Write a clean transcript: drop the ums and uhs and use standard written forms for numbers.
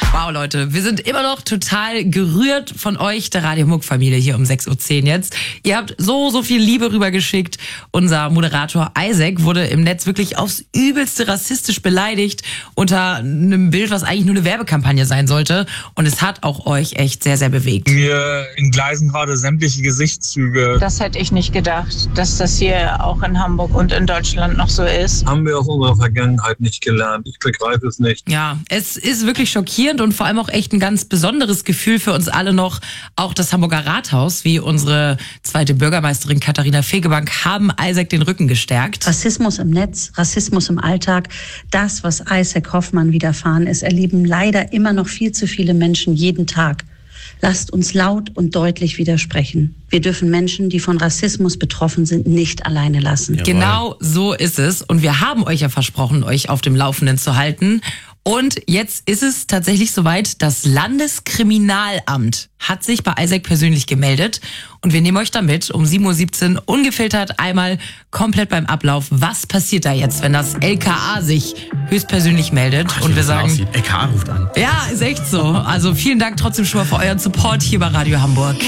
Wow, Leute, wir sind immer noch total gerührt von euch, der Radio Muck-Familie hier um 6.10 Uhr jetzt. Ihr habt so viel Liebe rübergeschickt. Unser Moderator Isaac wurde im Netz wirklich aufs Übelste rassistisch beleidigt unter einem Bild, was eigentlich nur eine Werbekampagne sein sollte. Und es hat auch euch echt sehr, sehr bewegt. Mir entgleisen gerade sämtliche Gesichtszüge. Das hätte ich nicht gedacht, dass das hier auch in Hamburg und in Deutschland noch so ist. Haben wir aus unserer Vergangenheit nicht gelernt. Ich begreife es nicht. Ja, es ist wirklich schockierend und vor allem auch echt ein ganz besonderes Gefühl für uns alle noch. Auch das Hamburger Rathaus, wie unsere zweite Bürgermeisterin Katharina Fegebank, haben Isaac den Rücken gestärkt. Rassismus im Netz, Rassismus im Alltag, das, was Isaac Hoffmann widerfahren ist, erleben leider immer noch viel zu viele Menschen jeden Tag. Lasst uns laut und deutlich widersprechen. Wir dürfen Menschen, die von Rassismus betroffen sind, nicht alleine lassen. Jawohl. Genau so ist es. Und wir haben euch ja versprochen, euch auf dem Laufenden zu halten. Und jetzt ist es tatsächlich soweit, das Landeskriminalamt hat sich bei Isaac persönlich gemeldet. Und wir nehmen euch damit um 7.17 Uhr ungefiltert einmal komplett beim Ablauf. Was passiert da jetzt, wenn das LKA sich höchstpersönlich meldet? Ach, und wir sagen, LKA ruft an. Ja, ist echt so. Also vielen Dank trotzdem schon mal für euren Support hier bei Radio Hamburg.